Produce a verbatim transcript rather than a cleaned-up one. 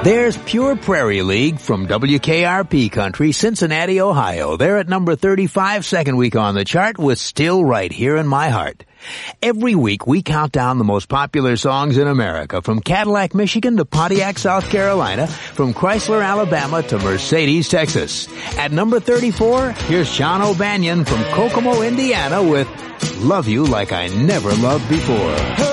There's Pure Prairie League from W K R P Country, Cincinnati, Ohio. They're at number thirty-five, second week on the chart with Still Right Here in My Heart. Every week we count down the most popular songs in America, from Cadillac, Michigan to Pontiac, South Carolina, from Chrysler, Alabama to Mercedes, Texas. At number thirty-four, here's Sean O'Banion from Kokomo, Indiana with Love You Like I Never Loved Before.